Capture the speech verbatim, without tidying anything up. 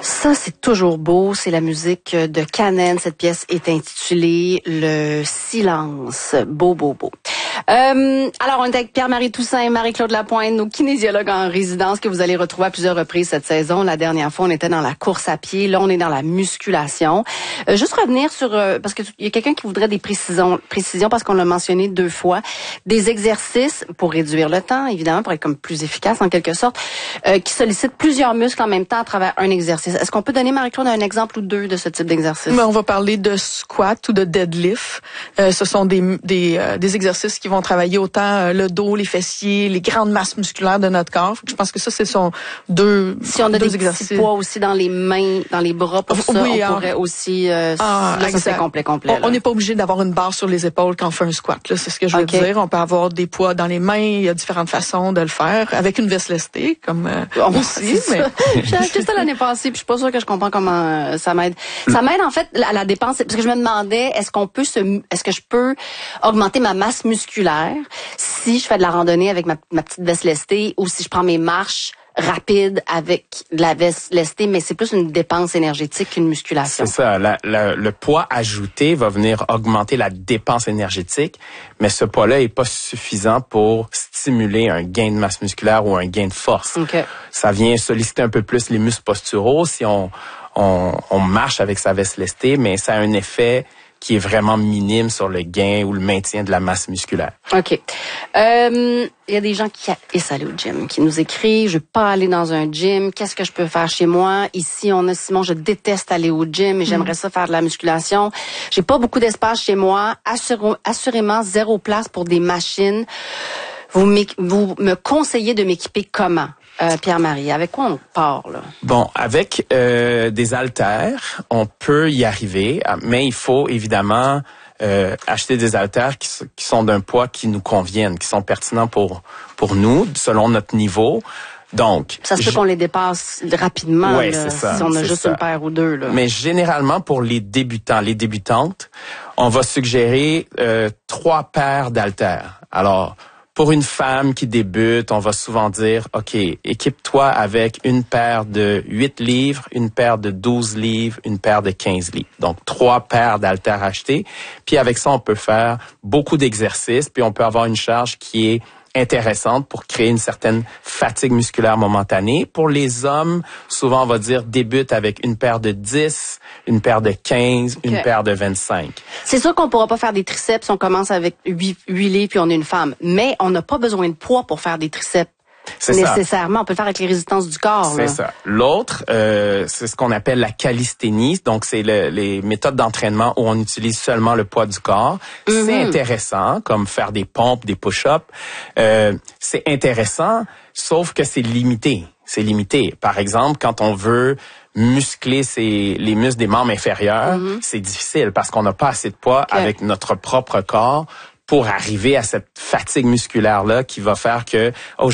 Ça, c'est toujours beau. C'est la musique de Canen. Cette pièce est intitulée Le Silence. Beau, beau, beau. Euh, alors, on est avec Pierre-Marie Toussaint et Marie-Claude Lapointe, nos kinésiologues en résidence que vous allez retrouver à plusieurs reprises cette saison. La dernière fois, on était dans la course à pied. Là, on est dans la musculation. Euh, juste revenir sur... Euh, parce qu'il y a quelqu'un qui voudrait des précisions, précisions parce qu'on l'a mentionné deux fois. Des exercices pour réduire le temps, évidemment, pour être comme plus efficace en quelque sorte, euh, qui sollicitent plusieurs muscles en même temps à travers un exercice. Est-ce qu'on peut donner, Marie-Claude, un exemple ou deux de ce type d'exercice? Mais on va parler de squat ou de deadlift. Euh, ce sont des, des, euh, des exercices qui vont travailler autant euh, le dos, les fessiers, les grandes masses musculaires de notre corps. Je pense que ça, ce sont deux exercices. Si on a des petits poids aussi dans les mains, dans les bras, pour ça, oui, on alors, pourrait aussi... Euh, ah, là, ça, c'est complet, complet. On n'est pas obligé d'avoir une barre sur les épaules quand on fait un squat. Là, c'est ce que je veux okay. dire. On peut avoir des poids dans les mains. Il y a différentes façons de le faire. Avec une veste lestée, comme euh, bon, aussi. Mais... J'ai acheté ça l'année passée, puis je suis pas sûre que je comprends comment euh, ça m'aide. Ça m'aide, en fait, à la dépense. Parce que je me demandais, est-ce qu'on peut se, est-ce que je peux augmenter ma masse musculaire si je fais de la randonnée avec ma, ma petite veste lestée ou si je prends mes marches rapides avec de la veste lestée, mais c'est plus une dépense énergétique qu'une musculation. C'est ça. La, la, le poids ajouté va venir augmenter la dépense énergétique, mais ce poids-là est pas suffisant pour stimuler un gain de masse musculaire ou un gain de force. Okay. Ça vient solliciter un peu plus les muscles posturaux si on, on, on marche avec sa veste lestée, mais ça a un effet qui est vraiment minime sur le gain ou le maintien de la masse musculaire. OK. Euh, il y a des gens qui haïssent aller au gym, qui nous écrivent, je veux pas aller dans un gym, qu'est-ce que je peux faire chez moi? Ici, on a Simon, je déteste aller au gym et j'aimerais ça faire de la musculation. J'ai pas beaucoup d'espace chez moi, Assure, assurément zéro place pour des machines. Vous, vous me conseillez de m'équiper comment? Euh, Pierre-Marie, avec quoi on part, là? Bon, avec euh, des haltères, on peut y arriver, mais il faut évidemment euh, acheter des haltères qui, qui sont d'un poids qui nous conviennent, qui sont pertinents pour pour nous, selon notre niveau. Donc, ça se peut qu'on les dépasse rapidement, ouais, là, c'est ça, si on a juste ça. une paire ou deux. Là. Mais généralement, pour les débutants, les débutantes, on va suggérer euh, trois paires d'haltères. Alors, pour une femme qui débute, on va souvent dire, OK, équipe-toi avec une paire de huit livres, une paire de douze livres, une paire de quinze livres. Donc, trois paires d'haltères achetées. Puis avec ça, on peut faire beaucoup d'exercices, puis on peut avoir une charge qui est intéressante pour créer une certaine fatigue musculaire momentanée. Pour les hommes, souvent on va dire débute avec une paire de dix, une paire de quinze, okay. une paire de vingt-cinq. C'est sûr qu'on pourra pas faire des triceps si on commence avec huit livres puis on est une femme, mais on n'a pas besoin de poids pour faire des triceps. C'est nécessairement, ça. On peut le faire avec les résistances du corps. C'est ça. L'autre, euh, c'est ce qu'on appelle la calisthénie. Donc, c'est le, les méthodes d'entraînement où on utilise seulement le poids du corps. Mm-hmm. C'est intéressant, comme faire des pompes, des push-ups. Euh, c'est intéressant, sauf que c'est limité. C'est limité. Par exemple, quand on veut muscler ses, les muscles des membres inférieurs, mm-hmm. c'est difficile parce qu'on n'a pas assez de poids okay. avec notre propre corps pour arriver à cette fatigue musculaire-là qui va faire que oh,